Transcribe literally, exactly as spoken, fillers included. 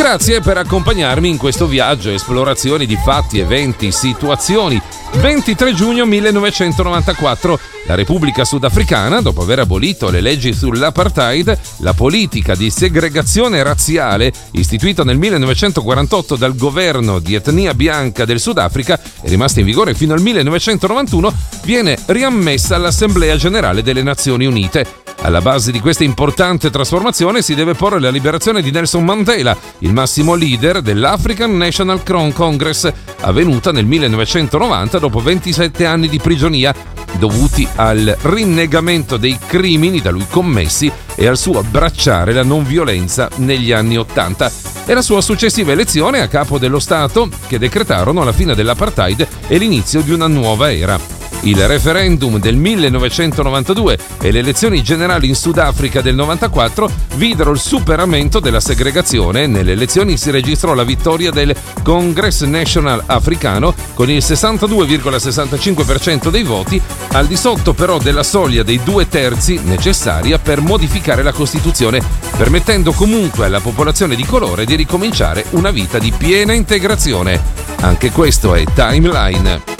Grazie per accompagnarmi in questo viaggio, esplorazioni di fatti, eventi, situazioni. ventitré giugno millenovecentonovantaquattro, la Repubblica Sudafricana, dopo aver abolito le leggi sull'apartheid, la politica di segregazione razziale istituita nel millenovecentoquarantotto dal governo di etnia bianca del Sudafrica e rimasta in vigore fino al millenovecentonovantuno, viene riammessa all'Assemblea Generale delle Nazioni Unite. Alla base di questa importante trasformazione si deve porre la liberazione di Nelson Mandela, il massimo leader dell'African National Congress, avvenuta nel millenovecentonovanta dopo ventisette anni di prigionia, dovuti al rinnegamento dei crimini da lui commessi e al suo abbracciare la non violenza negli anni Ottanta, e la sua successiva elezione a capo dello Stato, che decretarono la fine dell'apartheid e l'inizio di una nuova era. Il referendum del millenovecentonovantadue e le elezioni generali in Sudafrica del novantaquattro videro il superamento della segregazione. Nelle elezioni si registrò la vittoria del Congress National Africano con il sessantadue virgola sessantacinque per cento dei voti, al di sotto però della soglia dei due terzi necessaria per modificare la Costituzione, permettendo comunque alla popolazione di colore di ricominciare una vita di piena integrazione. Anche questo è Timeline.